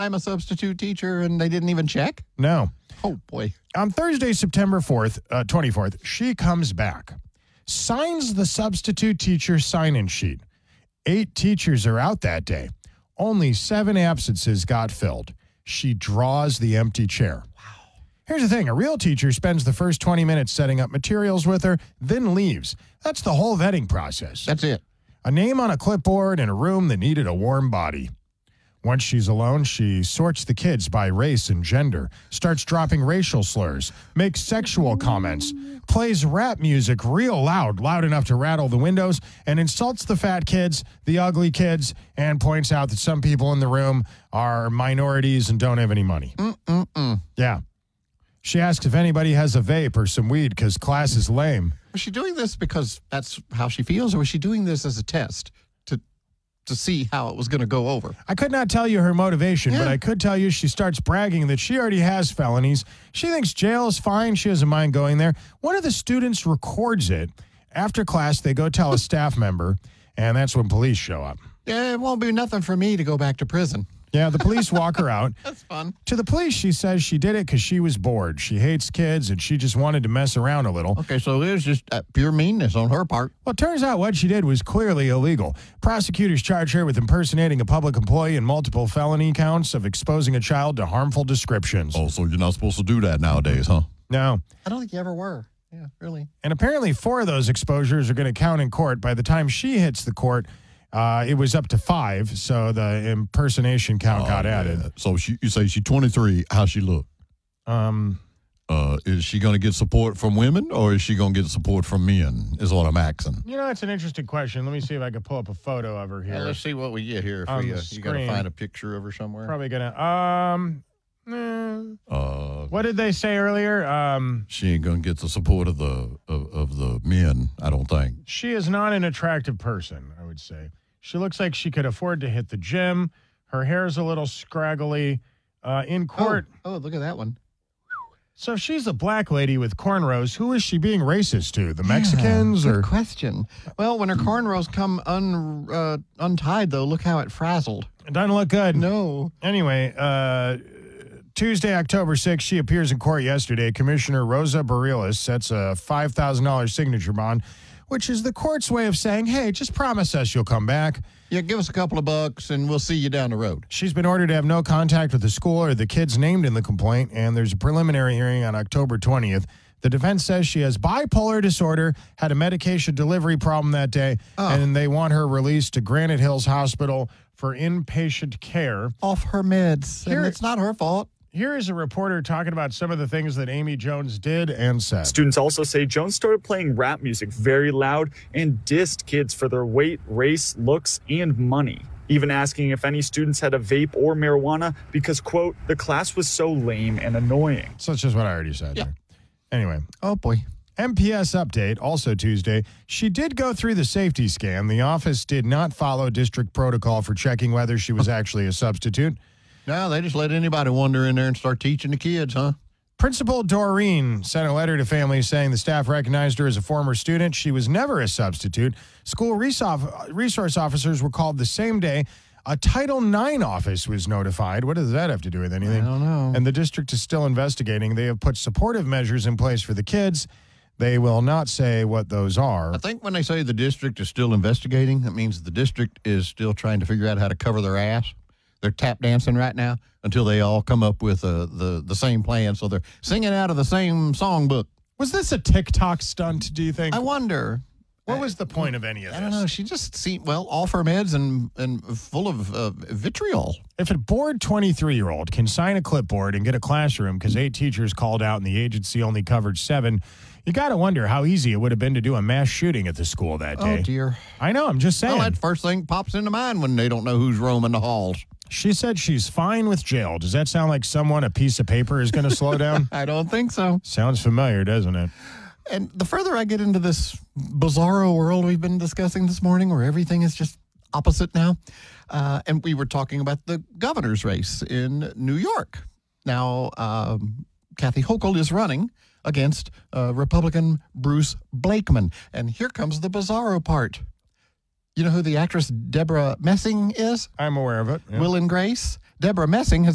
I'm a substitute teacher and they didn't even check? No. Oh, boy. On Thursday, September 24th, she comes back, signs the substitute teacher sign-in sheet. 8 teachers are out that day. Only 7 absences got filled. She draws the empty chair. Wow. Here's the thing. A real teacher spends the first 20 minutes setting up materials with her, then leaves. That's the whole vetting process. That's it. A name on a clipboard in a room that needed a warm body. Once she's alone, she sorts the kids by race and gender, starts dropping racial slurs, makes sexual comments, plays rap music real loud enough to rattle the windows, and insults the fat kids, the ugly kids, and points out that some people in the room are minorities and don't have any money. Yeah. She asks if anybody has a vape or some weed because class is lame. Was she doing this because that's how she feels, or was she doing this as a test to see how it was going to go over? I could not tell you her motivation, but I could tell you she starts bragging that she already has felonies. She thinks jail is fine. She doesn't mind going there. One of the students records it. After class, they go tell a staff member, and that's when police show up. Yeah, it won't be nothing for me to go back to prison. Yeah, the police walk her out. That's fun. To the police, she says she did it because she was bored. She hates kids, and she just wanted to mess around a little. Okay, so it was just pure meanness on her part. Well, it turns out what she did was clearly illegal. Prosecutors charge her with impersonating a public employee and multiple felony counts of exposing a child to harmful descriptions. Oh, so you're not supposed to do that nowadays, huh? No. I don't think you ever were. Yeah, really. And apparently 4 of those exposures are going to count in court. By the time she hits the court, it was up to 5, so the impersonation count got added. So you say she's 23. How's she look? Is she going to get support from women, or is she going to get support from men, is what I'm asking. You know, that's an interesting question. Let me see if I can pull up a photo of her here. Let's see what we get here for you. You got to find a picture of her somewhere. Probably going to... what did they say earlier? She ain't going to get the support of the men, I don't think. She is not an attractive person, I would say. She looks like she could afford to hit the gym. Her hair's a little scraggly. In court... Oh, look at that one. So if she's a black lady with cornrows, who is she being racist to? The Mexicans? Good question. Well, when her cornrows come untied, though, look how it frazzled. It doesn't look good. No. Anyway, Tuesday, October 6th, she appears in court yesterday. Commissioner Rosa Bareilles sets a $5,000 signature bond, which is the court's way of saying, hey, just promise us you'll come back. Yeah, give us a couple of bucks and we'll see you down the road. She's been ordered to have no contact with the school or the kids named in the complaint, and there's a preliminary hearing on October 20th. The defense says she has bipolar disorder, had a medication delivery problem that day, and they want her released to Granite Hills Hospital for inpatient care. Off her meds. And it's not her fault. Here is a reporter talking about some of the things that Amy Jones did and said. Students also say Jones started playing rap music very loud and dissed kids for their weight, race, looks, and money. Even asking if any students had a vape or marijuana because, quote, the class was so lame and annoying. Such as what I already said. Yeah. There. Anyway. Oh, boy. MPS update, also Tuesday. She did go through the safety scan. The office did not follow district protocol for checking whether she was actually a substitute. No, they just let anybody wander in there and start teaching the kids, huh? Principal Doreen sent a letter to families saying the staff recognized her as a former student. She was never a substitute. School resource officers were called the same day. A Title IX office was notified. What does that have to do with anything? I don't know. And the district is still investigating. They have put supportive measures in place for the kids. They will not say what those are. I think when they say the district is still investigating, that means the district is still trying to figure out how to cover their ass. They're tap dancing right now until they all come up with the same plan. So they're singing out of the same songbook. Was this a TikTok stunt, do you think? I wonder. What was the point of any of this? I don't know. She just seemed, off her meds and full of vitriol. If a bored 23-year-old can sign a clipboard and get a classroom because 8 teachers called out and the agency only covered 7, you got to wonder how easy it would have been to do a mass shooting at the school that day. Oh, dear. I know. I'm just saying. Well, that first thing pops into mind when they don't know who's roaming the halls. She said she's fine with jail. Does that sound like someone a piece of paper is going to slow down? I don't think so. Sounds familiar, doesn't it? And the further I get into this bizarro world we've been discussing this morning, where everything is just opposite now, and we were talking about the governor's race in New York. Now, Kathy Hochul is running against Republican Bruce Blakeman. And here comes the bizarro part. You know who the actress Deborah Messing is? I'm aware of it. Yeah. Will and Grace. Deborah Messing has